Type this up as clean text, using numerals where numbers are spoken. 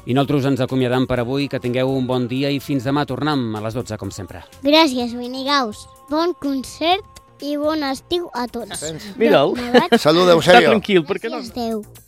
I nosaltres ens acomiadam per avui, que tingueu un bon dia i fins demà tornem a les 12, com sempre. Gràcies, Minigaus. Bon concert i bon estiu a tots. Mira'l. Me vaig. Salut, Està Eusebio. tranquil, perquè no... Gràcies, Déu.